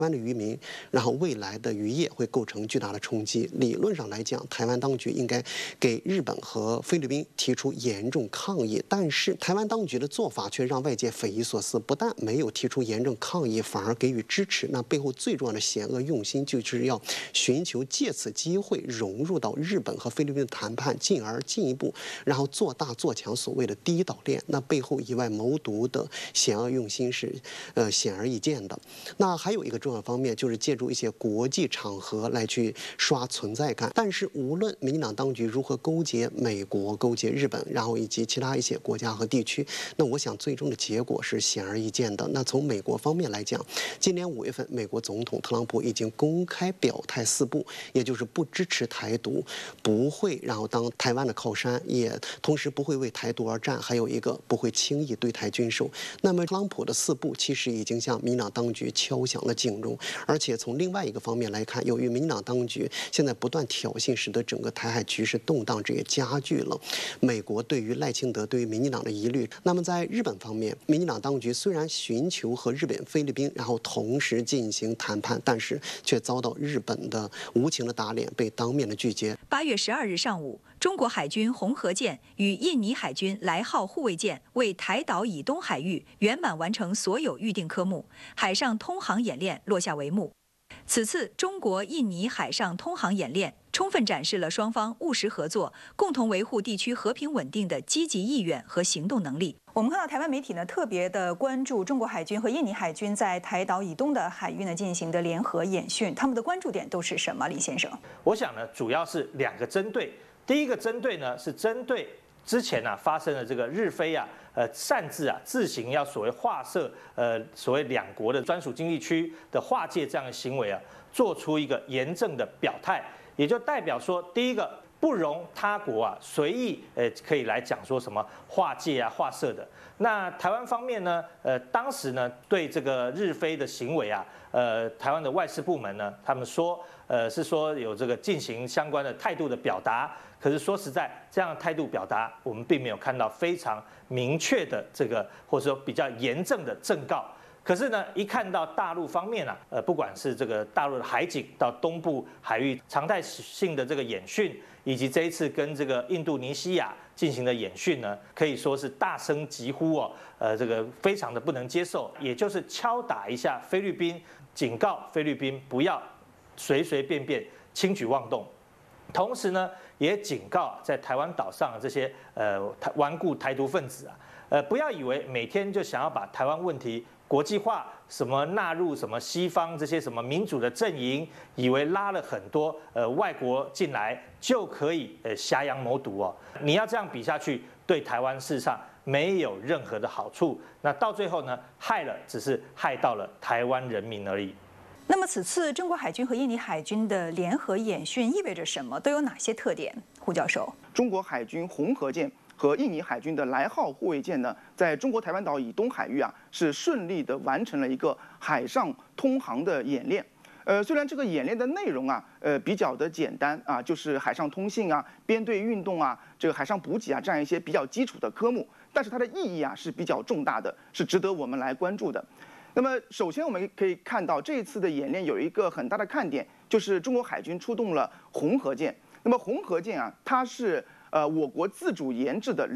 湾的渔民，然后未来的渔业会构成巨大的冲击。理论上来讲，台湾当局应该给日本和菲律宾提出严重抗议，但是台湾当局的做法却让外界匪夷所思，不但没有提出严重抗议，反而给予支持。那背后最重要的险恶用心，就是要寻求借此机会融入到日本和菲律宾的谈判，进而进一步然后做大做强所谓的第一岛链。那背后以外谋独的险恶用心是显而易见的。那还有一个重要方面，就是借助一些国际场合来去刷存在感。但是无论民进党当局如何勾结美国、勾结日本，然后以及其他一些国家和地区，那我想最终的结果是显而易见的。那从美国方面来讲，今年5月份，美国总统特朗普已经公开表态4不，也就是不支持台独，不会然后当台湾的靠山，也同时不会为台独而战，还有一个不会轻易对台军售。那么特朗普的4不其实已经向民进党当局敲响了警钟，而且从另外一个方面来看，由于民进党当局现在不断挑衅，使得整个台海局势动荡，这也加剧了美国对于赖清德、对于民进党的疑虑。那么在日本方面，民进党当局虽然寻求和日本、菲律宾然后同时进行谈判，但是却遭到日本的无情的打脸，被当面的拒绝。 8月12日上午，中国海军红河舰与印尼海军来号护卫舰为台岛以东海域圆满完成所有预定科目，海上通航演练落下帷幕。此次中国印尼海上通航演练充分展示了双方务实合作、共同维护地区和平稳定的积极意愿和行动能力。我们看到台湾媒体呢特别的关注中国海军和印尼海军在台岛以东的海域呢进行的联合演训，他们的关注点都是什么？李先生， 我想呢，主要是2个针对。第一个针对呢是针对之前发生的这个日菲擅自自行要所谓划设所谓2国的专属经济区的划界这样的行为做出一个严正的表态，也就代表说，第一个不容他国随意可以来讲说什么划界划设的。那台湾方面呢，当时呢对这个日菲的行为台湾的外事部门呢，他们说是说有这个进行相关的态度的表达。可是说实在，这样的态度表达，我们并没有看到非常明确的这个，或者说比较严正的正告。可是呢，一看到大陆方面不管是这个大陆的海警到东部海域常态性的这个演训，以及这一次跟这个印度尼西亚进行的演训呢，可以说是大声疾呼这个非常的不能接受，也就是敲打一下菲律宾，警告菲律宾不要随随便便轻举妄动。同时呢，也警告在台湾岛上的这些顽固台独分子不要以为每天就想要把台湾问题国际化，什么纳入什么西方这些什么民主的阵营，以为拉了很多外国进来就可以挟洋谋独你要这样比下去，对台湾事实上没有任何的好处。那到最后呢，只是害到了台湾人民而已。 那么此次中国海军和印尼海军的联合演训意味着什么？都有哪些特点？胡教授， 中国海军红河舰和印尼海军的来号护卫舰呢，在中国台湾岛以东海域是顺利的完成了一个海上通航的演练。虽然这个演练的内容比较的简单就是海上通信编队运动这个海上补给这样一些比较基础的科目，但是它的意义是比较重大的，是值得我们来关注的。那么，首先我们可以看到，这一次的演练有一个很大的看点，就是中国海军出动了红河舰。那么红河舰它是我国自主研制的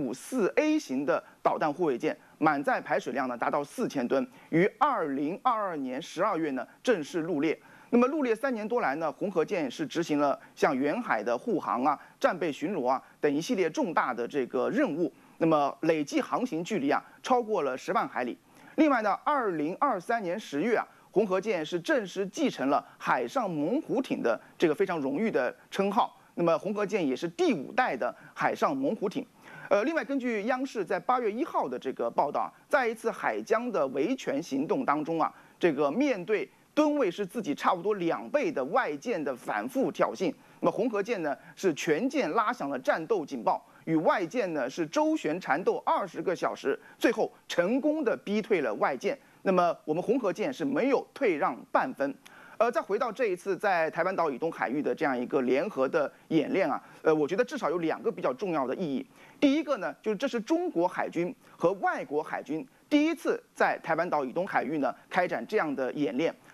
054A 型的导弹护卫舰，满载排水量呢达到4000吨，于2022年12月呢正式入列。那么入列3年多来呢，红河舰是执行了像远海的护航战备巡逻等一系列重大的这个任务。那么累计航行距离超过了10万海里。另外呢，2023年10月红河舰是正式继承了海上猛虎艇的这个非常荣誉的称号。那么红河舰也是第5代的海上猛虎艇。另外，根据央视在8月1号的这个报道，在一次海疆的维权行动当中这个面对吨位是自己差不多2倍的外舰的反复挑衅，那么红河舰呢是全舰拉响了战斗警报，与外舰呢是周旋缠斗20个小时，最后成功的逼退了外舰。那么我们红河舰是没有退让半分。再回到这一次在台湾岛以东海域的这样一个联合的演练我觉得至少有2个比较重要的意义。第一个呢，就是这是中国海军和外国海军第一次在台湾岛以东海域呢开展这样的演练。